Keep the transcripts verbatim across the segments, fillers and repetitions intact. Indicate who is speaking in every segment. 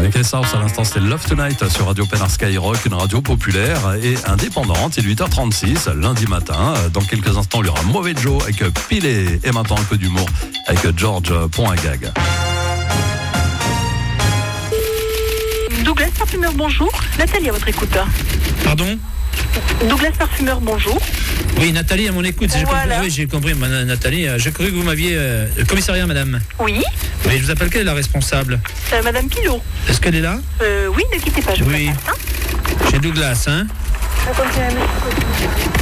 Speaker 1: Avec les South, à l'instant, c'est Love Tonight sur Radio Pénard Skyrock, une radio populaire et indépendante. Il est huit heures trente-six, lundi matin. Dans quelques instants, il y aura Mauvais Joe avec Pilé. Et maintenant, un peu d'humour avec George Pont-Agag.
Speaker 2: Douglas Parfumeur, bonjour. Nathalie, à votre écoute.
Speaker 3: Pardon ?
Speaker 2: Douglas Parfumeur, bonjour.
Speaker 3: Oui, Nathalie, à mon écoute. J'ai
Speaker 2: Voilà.
Speaker 3: compris, oui, j'ai compris, madame Nathalie. J'ai cru que vous m'aviez... Euh, le commissariat, madame.
Speaker 2: Oui,
Speaker 3: Oui, je vous appelle, quelle est la responsable ?
Speaker 2: euh, Madame Pilot.
Speaker 3: Est-ce qu'elle est là ?
Speaker 2: Euh, oui, ne quittez pas, je
Speaker 3: Oui.
Speaker 2: vous passe. Hein.
Speaker 3: Chez Douglas, hein ?
Speaker 2: Allô ?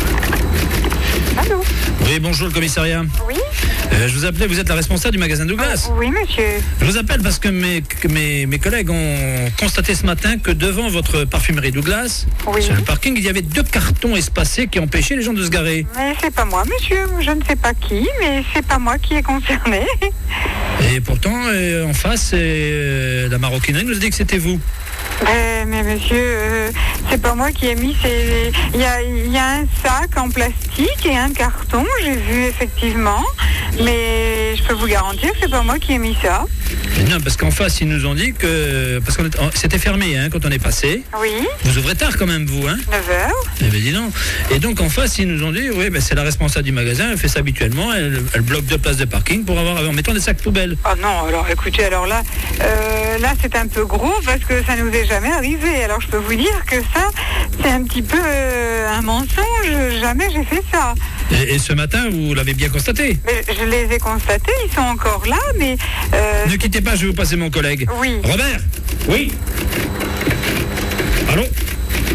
Speaker 3: Oui, bonjour, le commissariat.
Speaker 2: Oui.
Speaker 3: Euh, je vous appelais, vous êtes la responsable du magasin Douglas ?
Speaker 2: Oui, monsieur.
Speaker 3: Je vous appelle parce que mes, que mes, mes collègues ont constaté ce matin que devant votre parfumerie Douglas,
Speaker 2: Oui.
Speaker 3: sur le parking, il y avait deux cartons espacés qui empêchaient les gens de se garer.
Speaker 2: Mais c'est pas moi, monsieur. Je ne sais pas qui, mais c'est pas moi qui est concerné.
Speaker 3: Et pourtant, euh, en face, euh, la maroquinerie nous a dit que c'était vous.
Speaker 2: Euh, mais monsieur, euh, c'est pas moi qui ai mis ces... Il y a, il y a un sac en plastique et un carton, j'ai vu effectivement. Mais je peux vous garantir que c'est pas moi qui ai mis ça.
Speaker 3: Mais non, parce qu'en face, ils nous ont dit que... Parce que c'était fermé hein, quand on est passé.
Speaker 2: Oui,
Speaker 3: Vous ouvrez tard quand même, vous, hein ?
Speaker 2: neuf heures.
Speaker 3: Eh bien, dis donc. Et donc, en face, ils nous ont dit, oui, ben, c'est la responsable du magasin, elle fait ça habituellement, elle, elle bloque deux places de parking pour avoir, en mettant des sacs poubelles.
Speaker 2: Oh non, alors écoutez, alors là, euh, là c'est un peu gros parce que ça nous est jamais arrivé. Alors je peux vous dire que ça, c'est un petit peu euh, un mensonge. Jamais j'ai fait ça.
Speaker 3: Et, et ce matin, vous l'avez bien constaté.
Speaker 2: Mais je les ai constatés, ils sont encore là, mais... Euh,
Speaker 3: Ne quittez pas, je vais vous passer mon collègue.
Speaker 2: Oui.
Speaker 3: Robert ? Oui. Allô ?
Speaker 2: Allô ?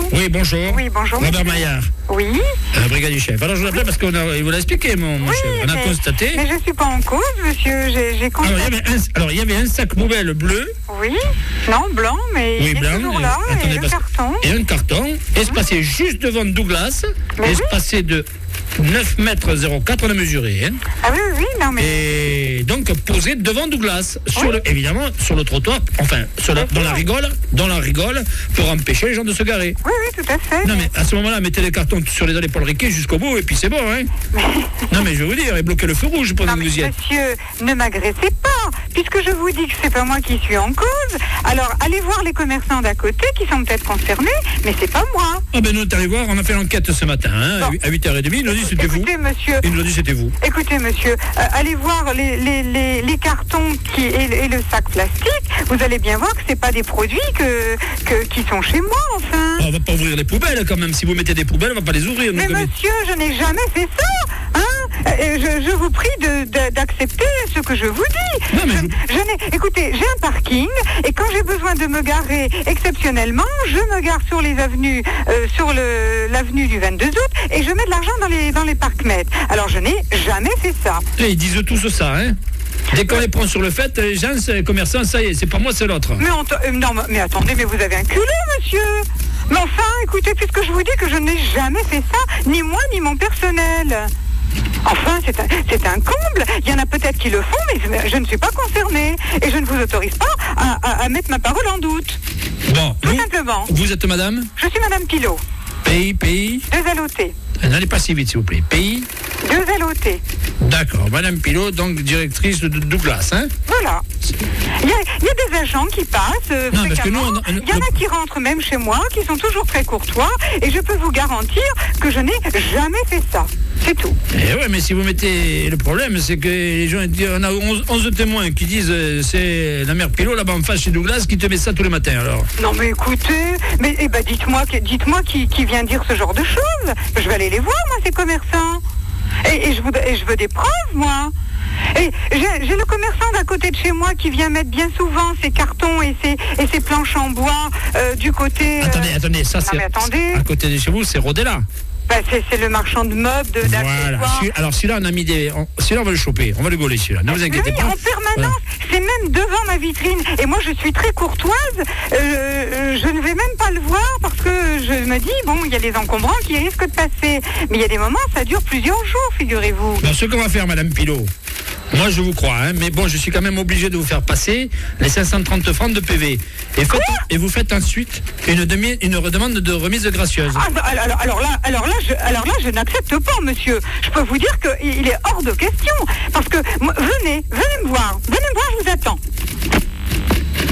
Speaker 3: Oui, bonjour.
Speaker 2: Oui, bonjour,
Speaker 3: Robert
Speaker 2: monsieur.
Speaker 3: Maillard,
Speaker 2: Oui.
Speaker 3: euh, brigadier chef. Alors je vous appelais parce qu'on a, il vous l'a expliqué, mon, mon
Speaker 2: Oui,
Speaker 3: chef. On a
Speaker 2: mais,
Speaker 3: constaté.
Speaker 2: mais je suis pas en cause, monsieur. J'ai, j'ai
Speaker 3: Alors il, y
Speaker 2: constaté...
Speaker 3: avait un, alors, il y avait un sac poubelle bleu.
Speaker 2: Oui. Non, blanc, mais
Speaker 3: Oui,
Speaker 2: il
Speaker 3: blanc.
Speaker 2: est toujours là.
Speaker 3: euh, attendez,
Speaker 2: et le
Speaker 3: parce-
Speaker 2: carton.
Speaker 3: Et un carton, espacé juste devant Douglas,
Speaker 2: Mais oui.
Speaker 3: espacé de neuf mètres zéro quatre, on a mesuré. Hein.
Speaker 2: Ah oui, oui, oui, non, mais...
Speaker 3: Et donc posé devant Douglas, sur
Speaker 2: Oui.
Speaker 3: le, évidemment sur le trottoir, enfin sur la- dans la rigole, dans la rigole, pour empêcher les gens de se garer.
Speaker 2: Oui, oui, tout à fait.
Speaker 3: Non mais à ce moment-là, mettez les cartons sur les Paul Riquet jusqu'au bout et puis c'est bon, hein. Non mais je vais vous dire, et bloquez le feu rouge pendant
Speaker 2: Non,
Speaker 3: que
Speaker 2: mais
Speaker 3: vous y êtes.
Speaker 2: monsieur, ne m'agressez pas, puisque je vous dis que c'est pas moi qui suis en cause. Alors, allez voir les commerçants d'à côté qui sont peut-être concernés, mais c'est pas moi.
Speaker 3: Ah ben nous, on est allé voir, on a fait l'enquête ce matin, hein,
Speaker 2: Bon.
Speaker 3: à huit heures trente, ils nous ont dit que c'était vous.
Speaker 2: Écoutez, monsieur,
Speaker 3: Ils nous ont dit que c'était vous.
Speaker 2: écoutez, monsieur, euh, allez voir les, les, les, les cartons qui, et, le- et le sac plastique. Vous allez bien voir que c'est pas des produits que, que, qui sont chez moi, enfin.
Speaker 3: On va pas ouvrir les poubelles quand même. Si vous mettez des poubelles, on va pas les ouvrir. nous,
Speaker 2: Mais
Speaker 3: comme-
Speaker 2: monsieur, je n'ai jamais fait ça, hein. Et je, je vous prie de, de- d'accepter ce que je vous dis.
Speaker 3: Non, mais
Speaker 2: je, je n'ai, écoutez, j'ai un parking et quand j'ai besoin de me garer exceptionnellement, je me gare sur les avenues, euh, sur le, l'avenue du vingt-deux août et je mets de l'argent dans les, dans les parcs-mètres. Alors je n'ai jamais fait ça.
Speaker 3: Et ils disent tous ça, hein. Dès qu'on les prend sur le fait, les gens, c'est les commerçants, ça y est, c'est pas moi, c'est l'autre.
Speaker 2: Mais, ent- euh, non, mais attendez, mais vous avez un culot, monsieur. Mais enfin, écoutez, puisque je vous dis que je n'ai jamais fait ça, ni moi, ni mon personnel. Enfin, c'est un, c'est un comble. Il y en a peut-être qui le font, mais je, je ne suis pas concernée. Et je ne vous autorise pas à, à- à mettre ma parole en doute.
Speaker 3: Bon,
Speaker 2: Tout
Speaker 3: vous,
Speaker 2: simplement.
Speaker 3: vous êtes madame ?
Speaker 2: Je suis Madame Pilot.
Speaker 3: Pays, pays.
Speaker 2: Deux L O T.
Speaker 3: N'allez pas si vite, s'il vous plaît. Pays.
Speaker 2: Deux L O T.
Speaker 3: D'accord, Madame Pilot, donc directrice de Douglas, hein.
Speaker 2: Voilà. Il y, a, il y a des agents qui passent euh,
Speaker 3: Non, parce que nous,
Speaker 2: fréquemment.
Speaker 3: on- on-
Speaker 2: Il y en a qui rentrent même chez moi, qui sont toujours très courtois. Et je peux vous garantir que je n'ai jamais fait ça. C'est tout.
Speaker 3: Eh ouais, mais si vous mettez... Le problème, c'est que les gens, ils disent, on a onze, onze témoins qui disent, euh, c'est la mère Pilot, là-bas en face chez Douglas, qui te met ça tous les matins, alors.
Speaker 2: Non mais écoutez, mais eh ben, dites-moi, que- dites-moi qui, qui vient dire ce genre de choses. Je vais aller les voir, moi, ces commerçants. Et, et je, voudrais- et je veux des preuves, moi. Et j'ai, j'ai le commerçant d'à côté de chez moi qui vient mettre bien souvent ses cartons et ses, et ses planches en bois euh, du côté... euh,
Speaker 3: Attendez, attendez, ça
Speaker 2: non,
Speaker 3: c'est...
Speaker 2: mais attendez.
Speaker 3: À côté de chez vous, c'est Rodella.
Speaker 2: bah, c'est, c'est le marchand de meubles, de,
Speaker 3: Voilà.
Speaker 2: d'accessoires.
Speaker 3: Celui- alors celui-là, on a mis des... on- Celui-là, on va le choper. On va le gauler, celui-là. Ne vous
Speaker 2: Oui,
Speaker 3: inquiétez pas.
Speaker 2: en permanence, c'est même devant ma vitrine. Et moi, je suis très courtoise. Euh, euh, je ne vais même pas le voir parce que je me dis, bon, il y a des encombrants qui risquent de passer. Mais il y a des moments, ça dure plusieurs jours, figurez-vous.
Speaker 3: Bon, ce qu'on va faire, Madame Pilot, moi je vous crois, hein, mais bon, je suis quand même obligé de vous faire passer les cinq cent trente francs de P V. Et, faites- et vous faites ensuite une, demi, une demande de remise gracieuse.
Speaker 2: Ah, bah, alors, alors là, alors là, je, alors là, je n'accepte pas, monsieur. Je peux vous dire qu'il est hors de question. Parce que, moi, venez, venez me voir. Venez me voir, je vous attends.
Speaker 3: Brigade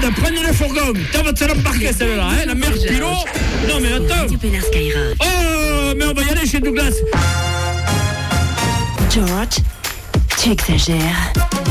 Speaker 3: Merde, prenez le fourgon. T'as votre salon parquet celle-là, hein, la mère Pilot. Non mais attends. Oh, mais on va y aller chez Douglas.
Speaker 4: George, tu exagères.